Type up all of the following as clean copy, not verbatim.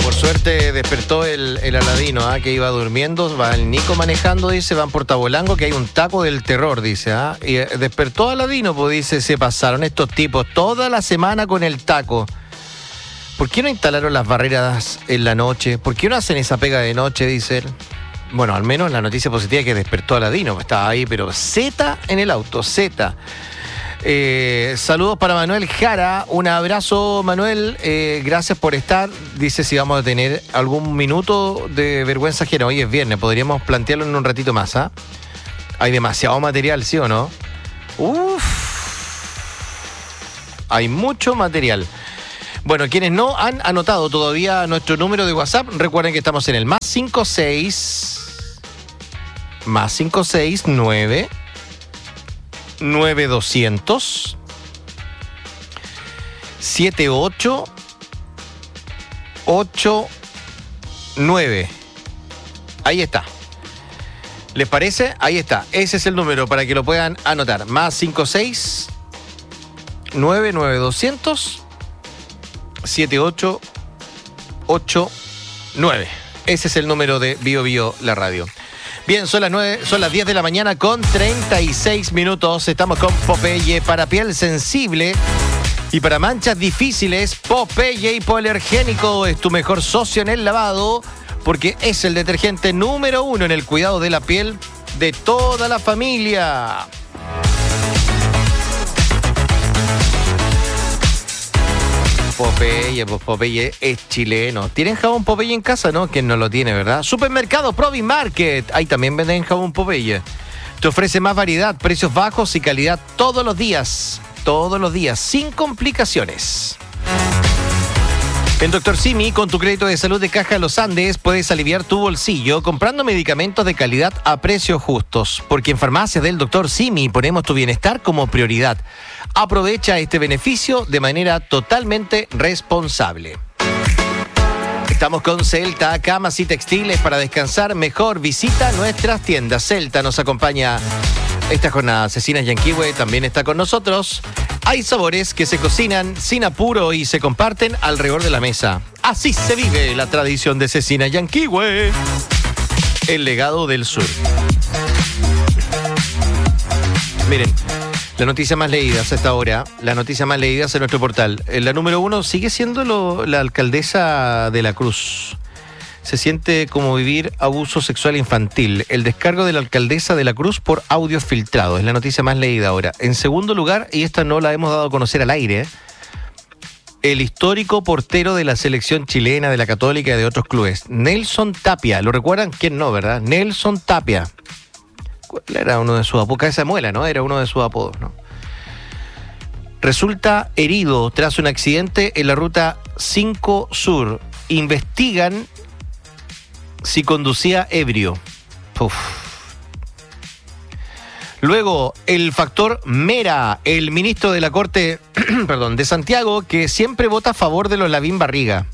Por suerte despertó el Aladino, que iba durmiendo, va el Nico manejando, dice, van por Tabolango, que hay un taco del terror, dice, y despertó Aladino, pues dice, se pasaron estos tipos toda la semana con el taco. ¿Por qué no instalaron las barreras en la noche? ¿Por qué no hacen esa pega de noche, dice él? Bueno, al menos la noticia positiva es que despertó Aladino, estaba ahí, pero Z en el auto, Z. Saludos para Manuel Jara, un abrazo Manuel, gracias por estar. Dice si vamos a tener algún minuto de vergüenza ajena. Hoy es viernes, podríamos plantearlo en un ratito más, Hay demasiado material, ¿sí o no? Hay mucho material. Bueno, quienes no han anotado todavía nuestro número de WhatsApp, recuerden que estamos en el más 569 9200 7889. Ahí está. ¿Les parece? Ahí está. Ese es el número para que lo puedan anotar. Más 5699200 7889. Ese es el número de Bio Bio, la radio. Bien, son las 10 de la mañana con 36 minutos. Estamos con Popeye para piel sensible y para manchas difíciles. Popeye hipoalergénico es tu mejor socio en el lavado porque es el detergente número 1 en el cuidado de la piel de toda la familia. Popeye es chileno. ¿Tienen jabón Popeye en casa? No, ¿quién no lo tiene, verdad? Supermercado Provi Market. Ahí también venden jabón Popeye. Te ofrece más variedad, precios bajos y calidad todos los días, sin complicaciones. En Dr. Simi, con tu crédito de salud de Caja Los Andes, puedes aliviar tu bolsillo comprando medicamentos de calidad a precios justos. Porque en Farmacias del Dr. Simi ponemos tu bienestar como prioridad. Aprovecha este beneficio de manera totalmente responsable. Estamos con Celta, camas y textiles para descansar mejor. Visita nuestras tiendas. Celta nos acompaña esta jornada. Cecinas Yanquihue también está con nosotros. Hay sabores que se cocinan sin apuro y se comparten alrededor de la mesa. Así se vive la tradición de Cecinas Yanquihue. El legado del sur. Miren, la noticia más leída hasta esta hora, la noticia más leída en nuestro portal. La número 1 sigue siendo la alcaldesa de la Cruz. Se siente como vivir abuso sexual infantil. El descargo de la alcaldesa de la Cruz por audios filtrados. Es la noticia más leída ahora. En segundo lugar, y esta no la hemos dado a conocer al aire, el histórico portero de la selección chilena, de la Católica y de otros clubes, Nelson Tapia. ¿Lo recuerdan? ¿Quién no, verdad? Nelson Tapia. ¿Cuál era uno de sus apodos? Cabeza de muela, ¿no? Era uno de sus apodos, ¿no? Resulta herido tras un accidente en la ruta 5 Sur. Investigan si conducía ebrio. Luego, el factor Mera, el ministro de la Corte de Santiago, que siempre vota a favor de los Lavín Barriga.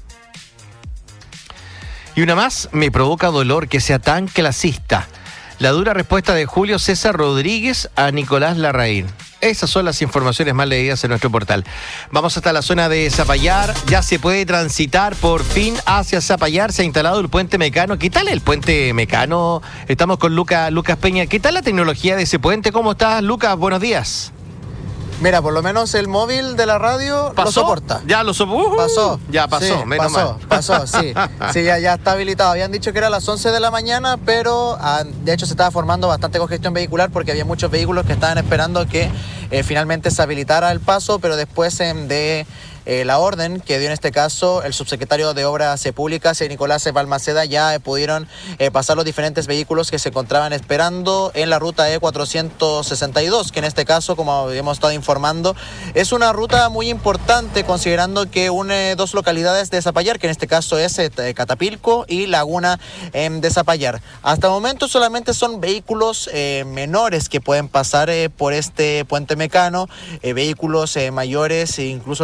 Y una más, me provoca dolor que sea tan clasista. La dura respuesta de Julio César Rodríguez a Nicolás Larraín. Esas son las informaciones más leídas en nuestro portal. Vamos hasta la zona de Zapallar. Ya se puede transitar por fin hacia Zapallar. Se ha instalado el puente Mecano. ¿Qué tal el puente Mecano? Estamos con Lucas Peña. ¿Qué tal la tecnología de ese puente? ¿Cómo estás, Lucas? Buenos días. Mira, por lo menos el móvil de la radio ¿pasó? Lo soporta. Ya lo soporta. Pasó. Ya pasó, sí, menos mal. Pasó, sí. Sí, ya está habilitado. Habían dicho que era a las 11 de la mañana, pero de hecho se estaba formando bastante congestión vehicular porque había muchos vehículos que estaban esperando que finalmente se habilitara el paso, pero después de la orden que dio en este caso el subsecretario de Obras Públicas, Nicolás Balmaceda, ya pudieron pasar los diferentes vehículos que se encontraban esperando en la ruta E462, que en este caso, como hemos estado informando, es una ruta muy importante considerando que une dos localidades de Zapallar, que en este caso es Catapilco y Laguna de Zapallar. Hasta el momento solamente son vehículos menores que pueden pasar por este puente Mecano, vehículos mayores e incluso el transporte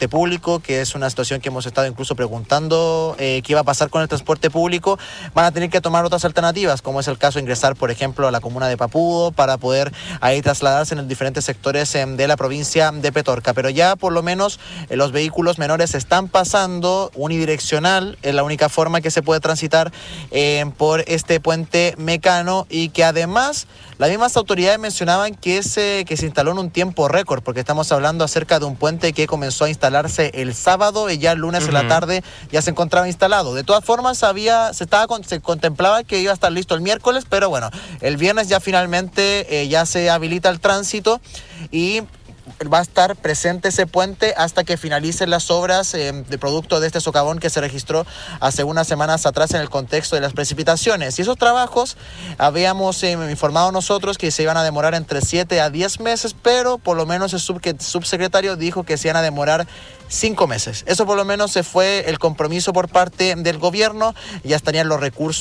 transporte público, que es una situación que hemos estado incluso preguntando qué iba a pasar con el transporte público. Van a tener que tomar otras alternativas, como es el caso de ingresar, por ejemplo, a la comuna de Papudo para poder ahí trasladarse en los diferentes sectores de la provincia de Petorca. Pero ya por lo menos los vehículos menores están pasando unidireccional, es la única forma que se puede transitar por este puente Mecano, y que además las mismas autoridades mencionaban que se instaló en un tiempo récord, porque estamos hablando acerca de un puente que comenzó a instalarse el sábado y ya el lunes en la tarde ya se encontraba instalado. De todas formas se contemplaba que iba a estar listo el miércoles, pero bueno, el viernes ya finalmente ya se habilita el tránsito y va a estar presente ese puente hasta que finalicen las obras de producto de este socavón que se registró hace unas semanas atrás en el contexto de las precipitaciones. Y esos trabajos habíamos informado nosotros que se iban a demorar entre 7 a 10 meses, pero por lo menos el subsecretario dijo que se iban a demorar 5 meses. Eso por lo menos se fue el compromiso por parte del gobierno. Ya estarían los recursos